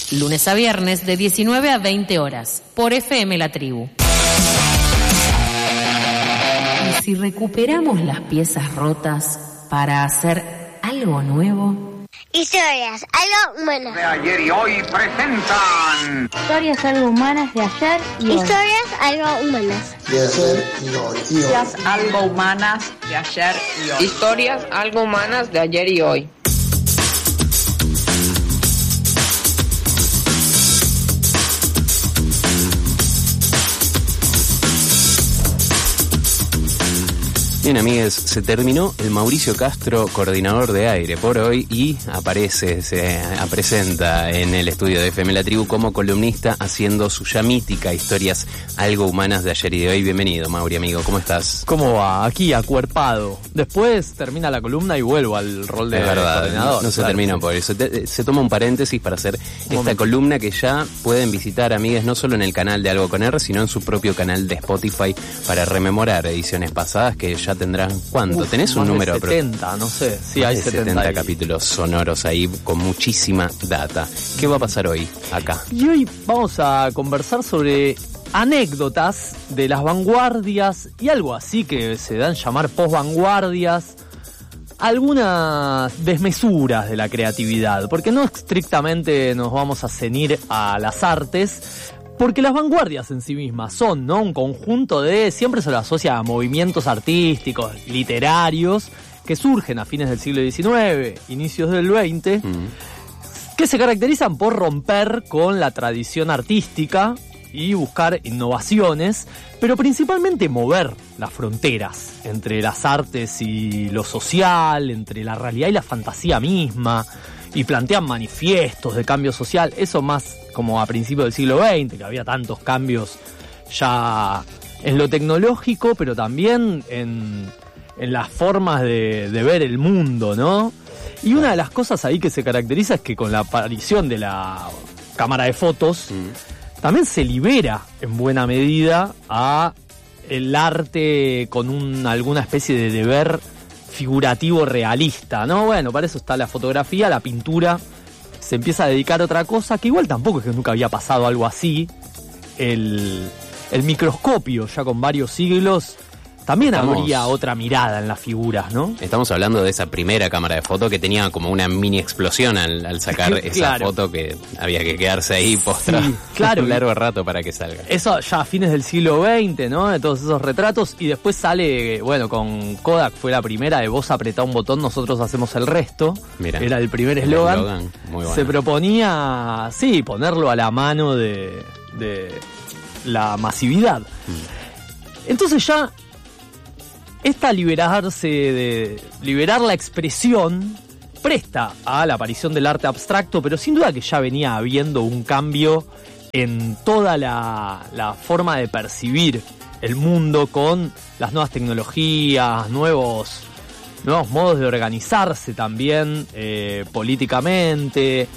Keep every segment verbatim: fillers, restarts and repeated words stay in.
Lunes a viernes de diecinueve a veinte horas, por F M La Tribu. Y si recuperamos las piezas rotas para hacer algo nuevo... Historias algo humanas de ayer y hoy presentan Historias algo humanas de ayer y hoy. Historias algo humanas de ayer y hoy. Y hoy. Historias algo humanas de ayer y hoy. Historias algo humanas de ayer y hoy. Bien, amigues, se terminó el Mauricio Castro coordinador de aire por hoy y aparece, se presenta en el estudio de F M La Tribu como columnista haciendo su ya mítica Historias algo humanas de ayer y de hoy. Bienvenido, Mauri, amigo, ¿cómo estás? ¿Cómo va? Aquí, acuerpado. Después termina la columna y vuelvo al rol de es verdad, coordinador. No se claro, termina sí. por eso. Te, se toma un paréntesis para hacer esta momento. Columna que ya pueden visitar, amigues, no solo en el canal de Algo con R, sino en su propio canal de Spotify para rememorar ediciones pasadas que ya tendrán, ¿cuánto? Uf, ¿Tenés un número? setenta, no sé. Sí, más hay de setenta, setenta ahí. capítulos sonoros ahí con muchísima data. ¿Qué va a pasar hoy acá? Y hoy vamos a conversar sobre anécdotas de las vanguardias y algo así que se dan llamar posvanguardias, algunas desmesuras de la creatividad, porque no estrictamente nos vamos a ceñir a las artes, porque las vanguardias en sí mismas son, ¿no?, un conjunto de, siempre se lo asocia a movimientos artísticos, literarios, que surgen a fines del siglo diecinueve, inicios del veinte, mm. que se caracterizan por romper con la tradición artística y buscar innovaciones, pero principalmente mover las fronteras entre las artes y lo social, entre la realidad y la fantasía misma, y plantean manifiestos de cambio social, eso más como a principios del siglo veinte, que había tantos cambios ya en lo tecnológico, pero también en, en las formas de, de ver el mundo, ¿no? Y una de las cosas ahí que se caracteriza es que con la aparición de la cámara de fotos, mm. también se libera en buena medida a el arte con un, alguna especie de deber figurativo realista, ¿no? Bueno, para eso está la fotografía, la pintura se empieza a dedicar a otra cosa, que igual tampoco es que nunca había pasado algo así. El, el microscopio, ya con varios siglos, también Estamos, habría otra mirada en las figuras, ¿no? Estamos hablando de esa primera cámara de foto que tenía como una mini explosión al, al sacar claro. esa foto que había que quedarse ahí postrado sí, claro. un largo rato para que salga. Eso ya a fines del siglo veinte, ¿no? De todos esos retratos. Y después sale, bueno, con Kodak fue la primera de vos apretá un botón, nosotros hacemos el resto. Mirá, era el primer eslogan. Bueno. Se proponía, sí, ponerlo a la mano de, de la masividad. Hmm. Entonces ya... esta liberarse de liberar la expresión presta a la aparición del arte abstracto, pero sin duda que ya venía habiendo un cambio en toda la, la forma de percibir el mundo con las nuevas tecnologías, nuevos, nuevos modos de organizarse también eh, políticamente.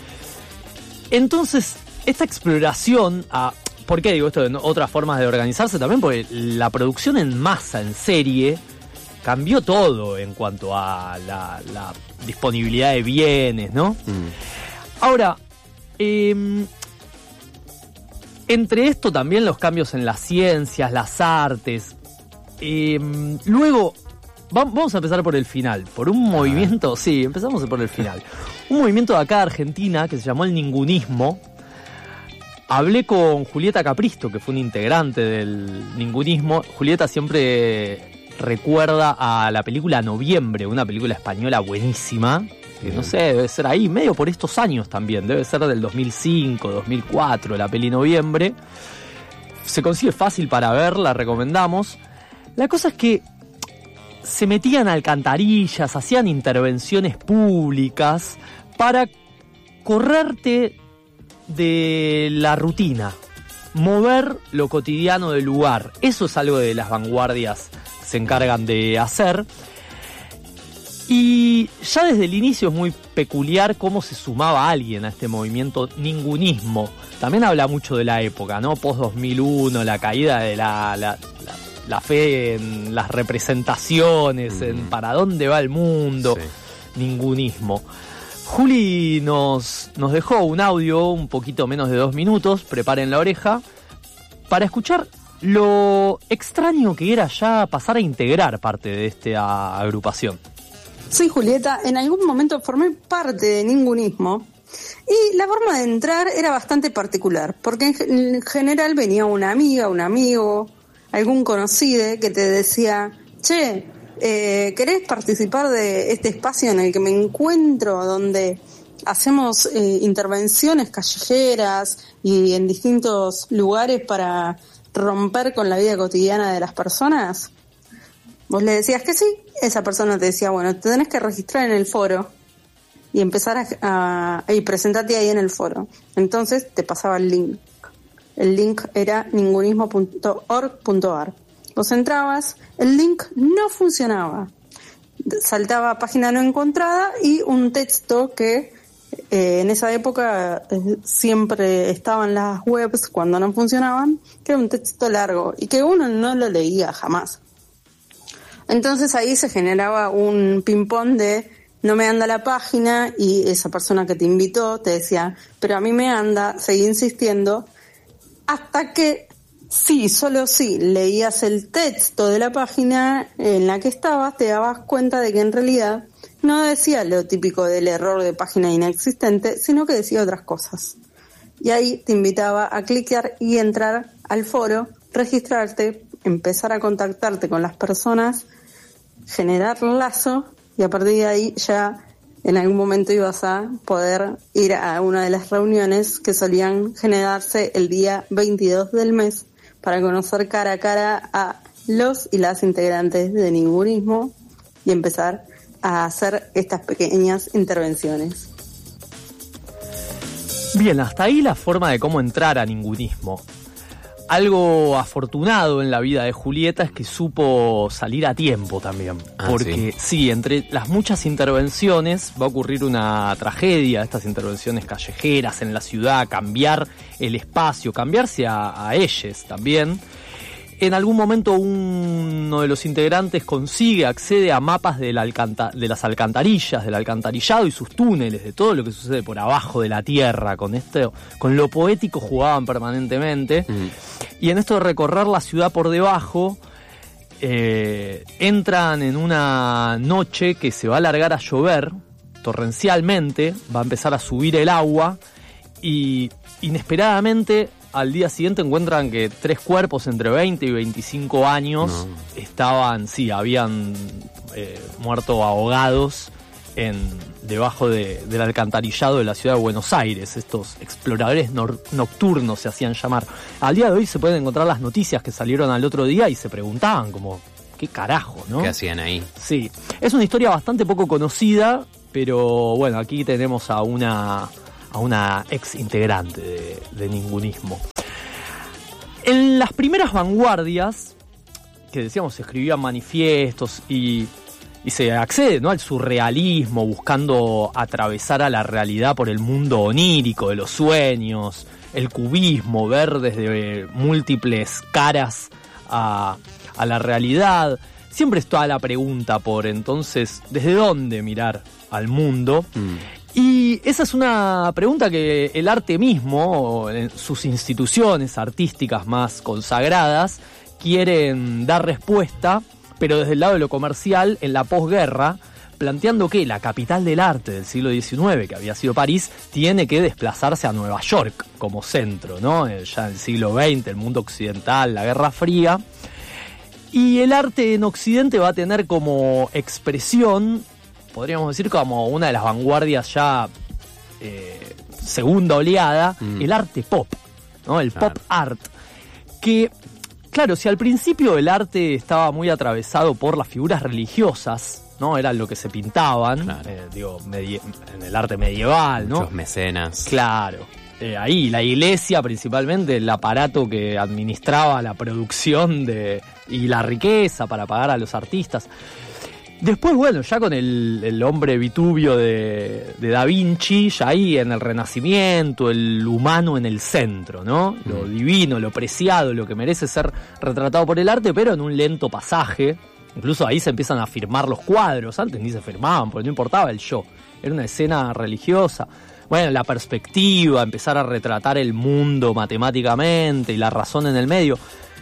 Entonces, esta exploración a... ¿Por qué digo esto de otras formas de organizarse? También porque la producción en masa, en serie... cambió todo en cuanto a la, la disponibilidad de bienes, ¿no? Mm. Ahora, eh, entre esto también los cambios en las ciencias, las artes. Eh, luego, va, vamos a empezar por el final, por un ah. movimiento, sí, empezamos por el final. Un movimiento de acá de Argentina que se llamó el ningunismo. Hablé con Julieta Capristo, que fue un integrante del ningunismo. Julieta siempre... recuerda a la película Noviembre, una película española buenísima, que no sé, debe ser ahí, medio por estos años también, debe ser del dos mil cinco, dos mil cuatro, la peli Noviembre. Se consigue fácil para ver, la recomendamos. La cosa es que se metían alcantarillas, hacían intervenciones públicas para correrte de la rutina, mover lo cotidiano del lugar. Eso es algo de las vanguardias se encargan de hacer. Y ya desde el inicio es muy peculiar cómo se sumaba alguien a este movimiento ningunismo. También habla mucho de la época, ¿no? Post dos mil uno, la caída de la, la, la, la fe en las representaciones, mm. en para dónde va el mundo, sí. Ningunismo. Juli nos, nos dejó un audio un poquito menos de dos minutos, preparen la oreja, para escuchar lo extraño que era ya pasar a integrar parte de esta agrupación. Soy Julieta, en algún momento formé parte de Ningunismo y la forma de entrar era bastante particular, porque en general venía una amiga, un amigo, algún conocido que te decía, che, eh, ¿querés participar de este espacio en el que me encuentro, donde hacemos eh, intervenciones callejeras y en distintos lugares para romper con la vida cotidiana de las personas? Vos le decías que sí, esa persona te decía, bueno, te tenés que registrar en el foro y empezar a, a y presentarte ahí en el foro. Entonces te pasaba el link. El link era ningunismo punto org punto a r. Vos entrabas, el link no funcionaba. Saltaba página no encontrada y un texto que eh, en esa época eh, siempre estaban las webs cuando no funcionaban, que era un texto largo y que uno no lo leía jamás. Entonces ahí se generaba un ping-pong de no me anda la página y esa persona que te invitó te decía, pero a mí me anda, seguí insistiendo, hasta que sí, solo sí, leías el texto de la página en la que estabas, te dabas cuenta de que en realidad no decía lo típico del error de página inexistente, sino que decía otras cosas. Y ahí te invitaba a clicar y entrar al foro, registrarte, empezar a contactarte con las personas, generar lazo y a partir de ahí ya en algún momento ibas a poder ir a una de las reuniones que solían generarse el día veintidós del mes para conocer cara a cara a los y las integrantes de Ningunismo y empezar a hacer estas pequeñas intervenciones. Bien, hasta ahí la forma de cómo entrar a Ningunismo. Algo afortunado en la vida de Julieta es que supo salir a tiempo también. Ah, porque sí. sí, entre las muchas intervenciones va a ocurrir una tragedia, estas intervenciones callejeras en la ciudad, cambiar el espacio, cambiarse a, a ellos también. En algún momento uno de los integrantes consigue, accede a mapas de, la alcanta- de las alcantarillas, del alcantarillado y sus túneles, de todo lo que sucede por abajo de la tierra. Con esto, con lo poético jugaban permanentemente. Mm. Y en esto de recorrer la ciudad por debajo, eh, entran en una noche que se va a alargar a llover torrencialmente, va a empezar a subir el agua y inesperadamente al día siguiente encuentran que tres cuerpos entre veinte y veinticinco años no. estaban, sí, habían eh, muerto ahogados en debajo de, del alcantarillado de la ciudad de Buenos Aires. Estos exploradores nor- nocturnos se hacían llamar. Al día de hoy se pueden encontrar las noticias que salieron al otro día y se preguntaban como, ¿qué carajo, no? ¿Qué hacían ahí? Sí, es una historia bastante poco conocida, pero bueno, aquí tenemos a una... a una ex integrante de, de Ningunismo. En las primeras vanguardias, que decíamos se escribían manifiestos y, y se accede, ¿no?, al surrealismo, buscando atravesar a la realidad por el mundo onírico de los sueños, el cubismo, ver desde múltiples caras a, a la realidad. Siempre está la pregunta por entonces, ¿desde dónde mirar al mundo? Mm. Y esa es una pregunta que el arte mismo, en sus instituciones artísticas más consagradas, quieren dar respuesta, pero desde el lado de lo comercial, en la posguerra, planteando que la capital del arte del siglo diecinueve, que había sido París, tiene que desplazarse a Nueva York como centro, ¿no? Ya en el siglo veinte, el mundo occidental, la Guerra Fría. Y el arte en Occidente va a tener como expresión, podríamos decir como una de las vanguardias ya eh, segunda oleada, mm. el arte pop, ¿no? El claro. pop art. Que, claro, si al principio el arte estaba muy atravesado por las figuras religiosas, ¿no? Era lo que se pintaban, claro. eh, digo, medie- en el arte medieval, ¿no? Muchos mecenas. Claro. Eh, ahí, la iglesia principalmente, el aparato que administraba la producción de y la riqueza para pagar a los artistas. Después, bueno, ya con el, el hombre Vitubio de, de Da Vinci, ya ahí en el Renacimiento, el humano en el centro, ¿no? Mm. Lo divino, lo preciado, lo que merece ser retratado por el arte, pero en un lento pasaje. Incluso ahí se empiezan a firmar los cuadros. Antes ni se firmaban, porque no importaba el yo. era una escena religiosa. Bueno, la perspectiva, empezar a retratar el mundo matemáticamente y la razón en el medio.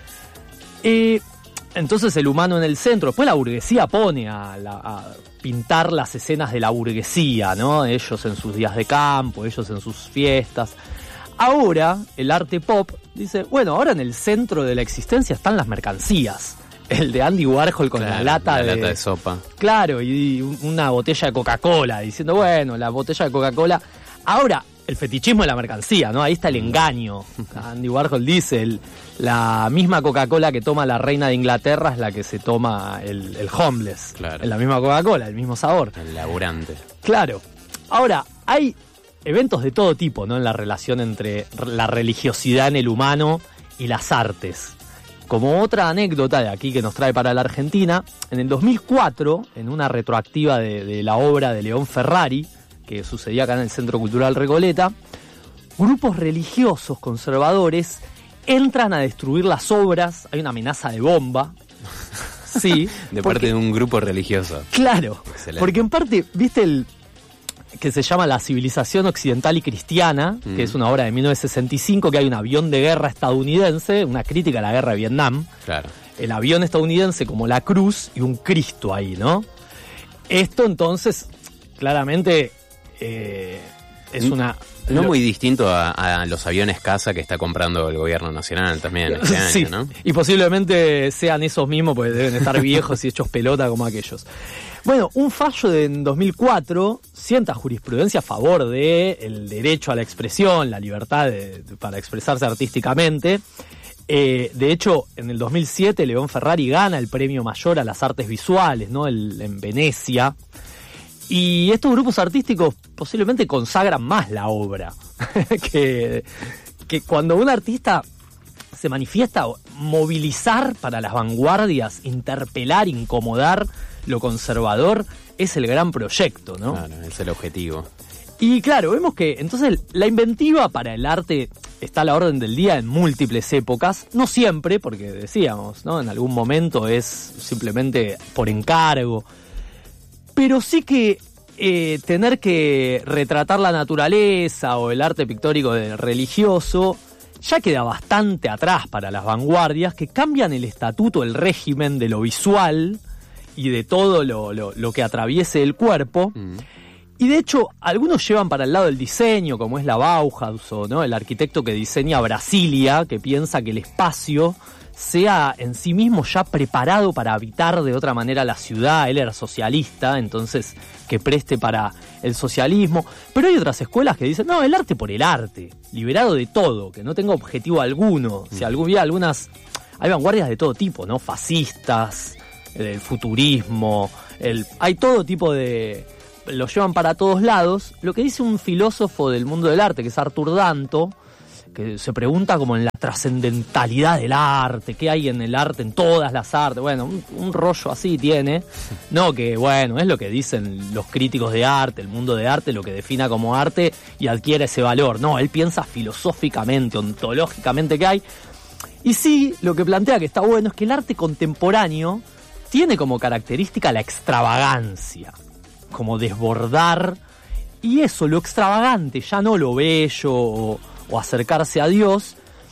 Eh, entonces el humano en el centro. Después la burguesía pone a, la, a pintar las escenas de la burguesía, ¿no? Ellos en sus días de campo, ellos en sus fiestas. Ahora el arte pop dice, bueno, ahora en el centro de la existencia están las mercancías. El de Andy Warhol con claro, la lata la de... lata de sopa. Claro, y una botella de Coca-Cola, diciendo, bueno, la botella de Coca-Cola... Ahora, el fetichismo de la mercancía, ¿no? Ahí está el engaño. Andy Warhol dice, el, la misma Coca-Cola que toma la reina de Inglaterra es la que se toma el, el homeless. Claro. Es la misma Coca-Cola, el mismo sabor. El laburante. Claro. Ahora, hay eventos de todo tipo, ¿no? En la relación entre la religiosidad en el humano y las artes. Como otra anécdota de aquí que nos trae para la Argentina, en el dos mil cuatro, en una retroactiva de, de la obra de León Ferrari, que sucedía acá en el Centro Cultural Recoleta, grupos religiosos conservadores entran a destruir las obras, hay una amenaza de bomba, sí. De porque, parte de un grupo religioso. Claro, excelente. Porque en parte, viste el que se llama La civilización occidental y cristiana, mm. que es una obra de mil novecientos sesenta y cinco, que hay un avión de guerra estadounidense, una crítica a la guerra de Vietnam, claro. El avión estadounidense como la cruz y un Cristo ahí, ¿no? Esto entonces, claramente... Eh, es una... No muy distinto a, a los aviones caza que está comprando el gobierno nacional también este año, sí, ¿no? Y posiblemente sean esos mismos porque deben estar viejos y hechos pelota como aquellos. Bueno, un fallo de en dos mil cuatro sienta jurisprudencia a favor de el derecho a la expresión, la libertad de, de, para expresarse artísticamente. Eh, de hecho, en el dos mil siete León Ferrari gana el premio mayor a las artes visuales, ¿no? El, en Venecia. Y estos grupos artísticos posiblemente consagran más la obra. que, que cuando un artista se manifiesta, movilizar para las vanguardias, interpelar, incomodar lo conservador, es el gran proyecto, ¿no? Claro, es el objetivo. Y claro, vemos que entonces la inventiva para el arte está a la orden del día en múltiples épocas, no siempre, porque decíamos, ¿no? En algún momento es simplemente por encargo. Pero sí que eh, tener que retratar la naturaleza o el arte pictórico de religioso ya queda bastante atrás para las vanguardias que cambian el estatuto, el régimen de lo visual y de todo lo, lo, lo que atraviese el cuerpo. Mm. Y de hecho, algunos llevan para el lado del diseño, como es la Bauhaus, o, ¿no? El arquitecto que diseña Brasilia, que piensa que el espacio sea en sí mismo ya preparado para habitar de otra manera la ciudad. Él era socialista, entonces que preste para el socialismo. Pero hay otras escuelas que dicen, no, el arte por el arte, liberado de todo, que no tenga objetivo alguno. O sea, había algunas, hay vanguardias de todo tipo, ¿no? Fascistas, el futurismo, el, hay todo tipo de... lo llevan para todos lados. Lo que dice un filósofo del mundo del arte, que es Arthur Danto, que se pregunta como en la trascendentalidad del arte, qué hay en el arte, en todas las artes. Bueno, un, un rollo así tiene. No, que bueno, es lo que dicen los críticos de arte, el mundo de arte, lo que defina como arte y adquiere ese valor. No, él piensa filosóficamente, ontológicamente que hay. Y sí, lo que plantea que está bueno es que el arte contemporáneo tiene como característica la extravagancia, como desbordar, y eso, lo extravagante, ya no lo bello o, o acercarse a Dios.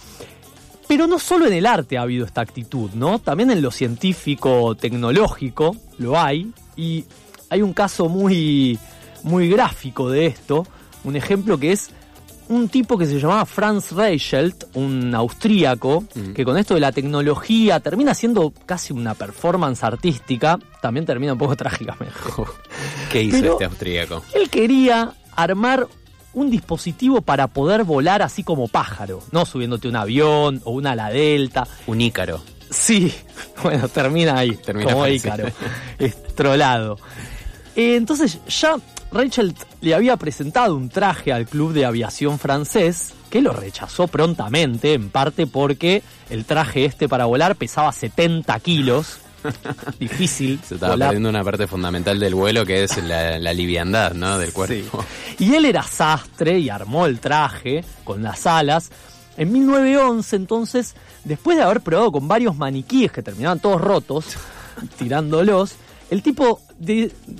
Pero no solo en el arte ha habido esta actitud, ¿no? También en lo científico, tecnológico, lo hay, y hay un caso muy, muy gráfico de esto, un ejemplo que es un tipo que se llamaba Franz Reichelt, un austríaco, mm. que con esto de la tecnología termina siendo casi una performance artística, también termina un poco trágicamente. ¿Qué hizo Pero este austríaco? Él quería armar un dispositivo para poder volar así como pájaro, no subiéndote un avión o una ala delta. Un Ícaro. Sí, bueno, termina ahí, termina como Ícaro, estrolado. Eh, entonces ya Reichelt le había presentado un traje al club de aviación francés, que lo rechazó prontamente, en parte porque el traje este para volar pesaba setenta kilos. Difícil. Se estaba volar. perdiendo una parte fundamental del vuelo, que es la, la liviandad, ¿no? Del cuerpo. Sí. Y él era sastre y armó el traje con las alas. En mil novecientos once, entonces, después de haber probado con varios maniquíes que terminaban todos rotos, tirándolos, el tipo de,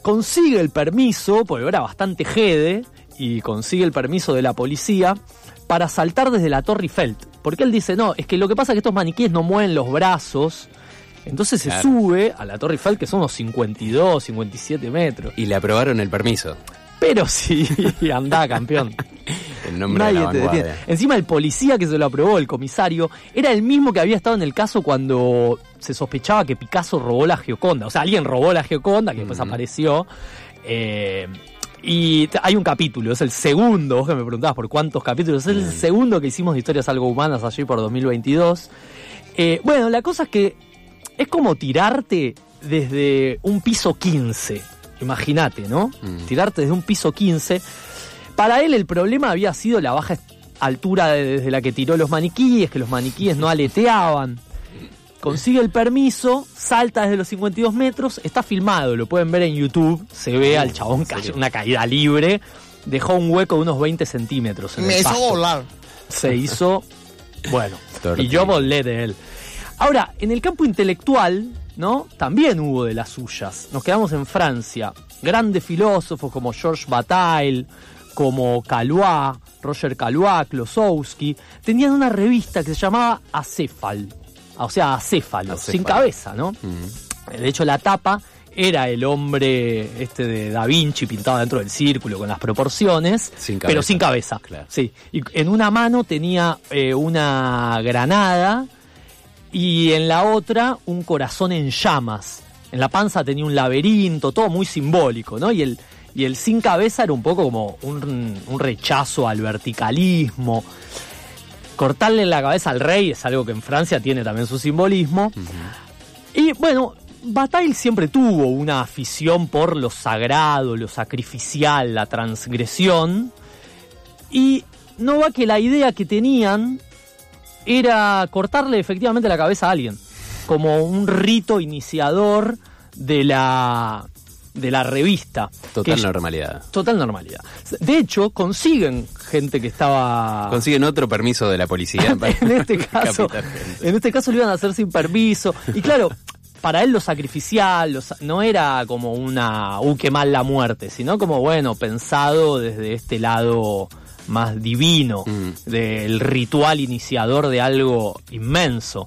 consigue el permiso, porque era bastante jede, y consigue el permiso de la policía para saltar desde la Torre Eiffel. Porque él dice, no, es que lo que pasa es que estos maniquíes no mueven los brazos, entonces se claro. sube a la Torre Eiffel, que son unos cincuenta y dos, cincuenta y siete metros. Y le aprobaron el permiso. Pero sí, andá, campeón. El nombre Nadie de la te vanguardia. detiene. Encima el policía que se lo aprobó, el comisario, era el mismo que había estado en el caso cuando se sospechaba que Picasso robó la Gioconda. O sea, alguien robó la Gioconda, que después uh-huh. apareció. Eh, y hay un capítulo, es el segundo, vos que me preguntabas por cuántos capítulos, es el uh-huh. segundo que hicimos de Historias Algo Humanas allí por dos mil veintidós. Eh, bueno, la cosa es que es como tirarte desde un piso quince. Imagínate, ¿no? Uh-huh. Tirarte desde un piso quince. Para él el problema había sido la baja altura desde la que tiró los maniquíes, que los maniquíes no aleteaban. Consigue el permiso, salta desde los cincuenta y dos metros, está filmado, lo pueden ver en YouTube, se ve al chabón cayó una caída libre, dejó un hueco de unos veinte centímetros en Me el hizo pasto. volar. Se hizo, bueno, y yo volé de él. Ahora, en el campo intelectual, ¿no? También hubo de las suyas. Nos quedamos en Francia. Grandes filósofos como Georges Bataille, como Calois, Roger Calois, Klosowski, tenían una revista que se llamaba Acéfal, o sea, acéfalo, Acéfalo. Sin cabeza, ¿no? Uh-huh. De hecho, la tapa era el hombre este de Da Vinci pintado dentro del círculo con las proporciones, sin pero sin cabeza. Claro. Sí. Y en una mano tenía eh, una granada y en la otra un corazón en llamas. En la panza tenía un laberinto, todo muy simbólico, ¿no? Y el Y el sin cabeza era un poco como un, un rechazo al verticalismo. Cortarle la cabeza al rey es algo que en Francia tiene también su simbolismo. Uh-huh. Y bueno, Bataille siempre tuvo una afición por lo sagrado, lo sacrificial, la transgresión. Y no va que la idea que tenían era cortarle efectivamente la cabeza a alguien, como un rito iniciador de la... de la revista. Total que, normalidad. Total normalidad. De hecho, consiguen gente que estaba... Consiguen otro permiso de la policía. Para en este caso, en este caso lo iban a hacer sin permiso. Y claro, para él lo sacrificial lo, no era como una, uh, qué mal la muerte, sino como, bueno, pensado desde este lado más divino, mm. del ritual iniciador de algo inmenso.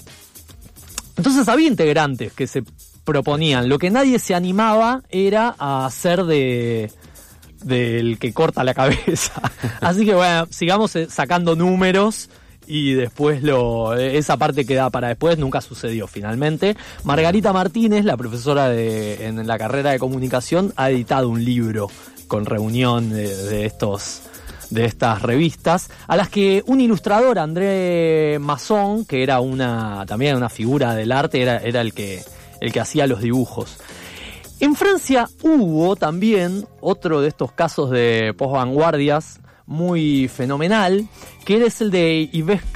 Entonces había integrantes que se proponían. Lo que nadie se animaba era a hacer de del que corta la cabeza. Así que bueno, sigamos sacando números y después lo esa parte queda para después. Nunca sucedió finalmente. Margarita Martínez, la profesora de, en la carrera de comunicación, ha editado un libro con reunión de, de estos de estas revistas, a las que un ilustrador, André Masson, que era una también una figura del arte, era, era el que el que hacía los dibujos. En Francia hubo también otro de estos casos de posvanguardias muy fenomenal, que es el de Yves